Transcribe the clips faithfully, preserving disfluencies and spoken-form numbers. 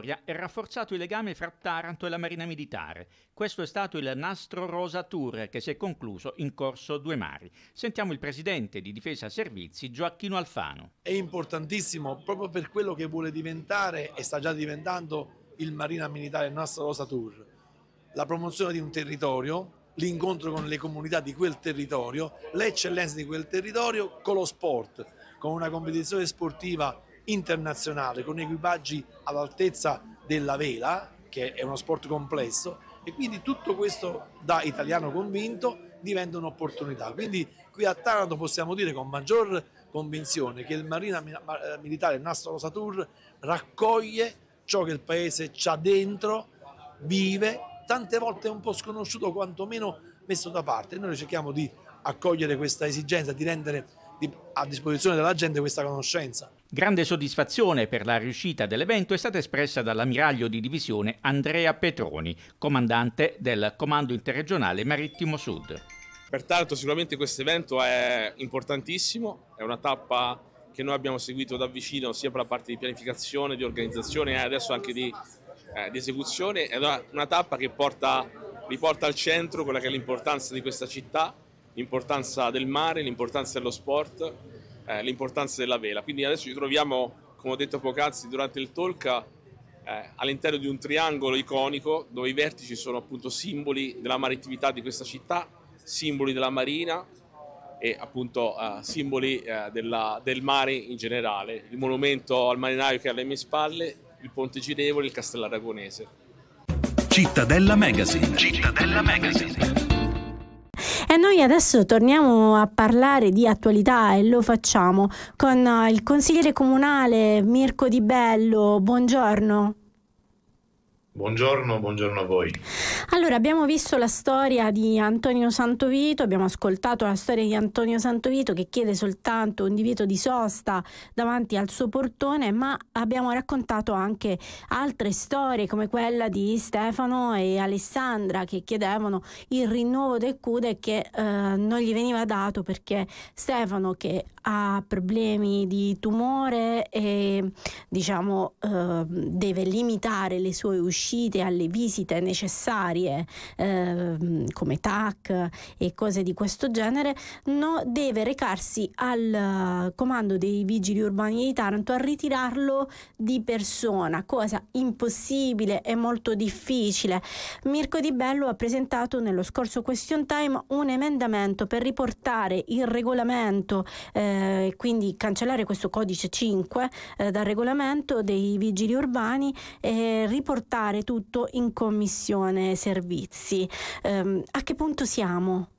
storia e rafforzato il legame fra Taranto e la Marina Militare. Questo è stato il Nastro Rosa Tour che si è concluso in Corso Due Mari. Sentiamo il presidente di Difesa Servizi, Gioacchino Alfano. È importantissimo proprio per quello che vuole diventare e sta già diventando il Marina Militare Nastro Rosa Tour. La promozione di un territorio, l'incontro con le comunità di quel territorio, l'eccellenza di quel territorio con lo sport, con una competizione sportiva internazionale, con equipaggi all'altezza della vela, che è uno sport complesso, e quindi tutto questo da italiano convinto diventa un'opportunità. Quindi qui a Taranto possiamo dire con maggior convinzione che il Marina Militare Nastro Rosa Tour raccoglie ciò che il paese c'ha dentro, vive, tante volte è un po' sconosciuto, quantomeno messo da parte. Noi cerchiamo di accogliere questa esigenza, di rendere a disposizione della gente questa conoscenza. Grande soddisfazione per la riuscita dell'evento è stata espressa dall'ammiraglio di divisione Andrea Petroni, comandante del Comando Interregionale Marittimo Sud. Pertanto sicuramente questo evento è importantissimo, è una tappa che noi abbiamo seguito da vicino sia per la parte di pianificazione, di organizzazione e adesso anche di, eh, di esecuzione. È una, una tappa che porta, riporta al centro quella che è l'importanza di questa città, l'importanza del mare, l'importanza dello sport, eh, l'importanza della vela. Quindi adesso ci troviamo, come ho detto poc'anzi durante il talk, eh, all'interno di un triangolo iconico dove i vertici sono appunto simboli della marittimità di questa città, simboli della marina e appunto eh, simboli eh, della, del mare in generale. Il monumento al marinaio che è alle mie spalle, il Ponte Girevole, il Castello Aragonese. Cittadella Magazine. Cittadella Magazine. E noi adesso torniamo a parlare di attualità e lo facciamo con il consigliere comunale Mirko Di Bello. Buongiorno. Buongiorno, buongiorno a voi. Allora, abbiamo visto la storia di Antonio Santovito, abbiamo ascoltato la storia di Antonio Santovito che chiede soltanto un divieto di sosta davanti al suo portone, ma abbiamo raccontato anche altre storie come quella di Stefano e Alessandra che chiedevano il rinnovo del C U D E che eh, non gli veniva dato perché Stefano, che ha problemi di tumore e diciamo eh, deve limitare le sue uscite alle visite necessarie eh, come T A C e cose di questo genere, no, deve recarsi al comando dei vigili urbani di Taranto a ritirarlo di persona, cosa impossibile e molto difficile. Mirko Di Bello ha presentato nello scorso question time un emendamento per riportare il regolamento, eh, quindi cancellare questo codice cinque eh, dal regolamento dei vigili urbani e riportare tutto in commissione servizi. Um, a che punto siamo?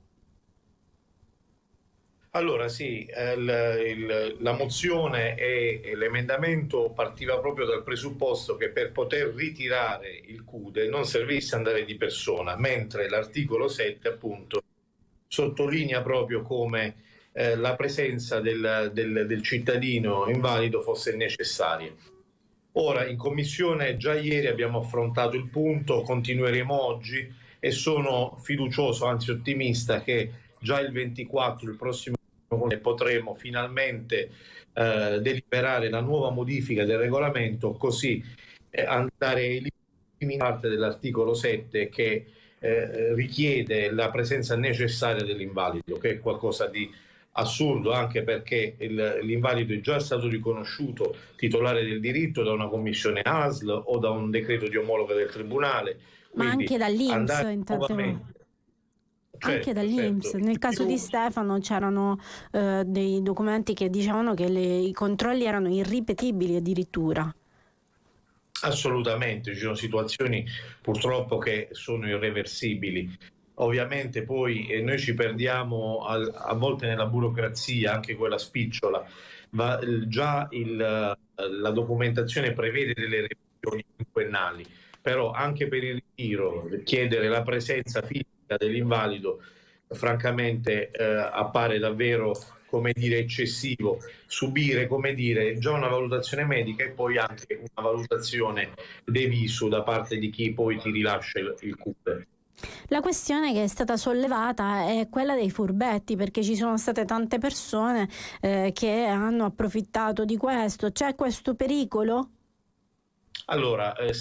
Allora sì, il, il, la mozione e l'emendamento partiva proprio dal presupposto che per poter ritirare il C U D E non servisse andare di persona, mentre l'articolo sette appunto sottolinea proprio come eh, la presenza del, del, del cittadino invalido fosse necessaria. Ora, in commissione già ieri abbiamo affrontato il punto, continueremo oggi e sono fiducioso, anzi ottimista, che già il ventiquattro, il prossimo potremo finalmente eh, deliberare la nuova modifica del regolamento, così eh, andare a eliminare parte dell'articolo sette che eh, richiede la presenza necessaria dell'invalido, che è qualcosa di assurdo, anche perché il, l'invalido è già stato riconosciuto titolare del diritto da una commissione A S L o da un decreto di omologa del tribunale. Ma quindi anche dall'I N P S certo, anche dall'I N P S. certo. Nel caso di Stefano c'erano eh, dei documenti che dicevano che le, i controlli erano irripetibili addirittura. Assolutamente, ci sono situazioni purtroppo che sono irreversibili. Ovviamente poi eh, noi ci perdiamo a, a volte nella burocrazia, anche quella spicciola. Va, già il, la documentazione prevede delle revisioni quinquennali, però anche per il ritiro chiedere la presenza fisica dell'invalido francamente eh, appare davvero, come dire, eccessivo. Subire, come dire, già una valutazione medica e poi anche una valutazione de visu da parte di chi poi ti rilascia il, il C U D E. La questione che è stata sollevata è quella dei furbetti, perché ci sono state tante persone eh, che hanno approfittato di questo. C'è questo pericolo? Allora, eh,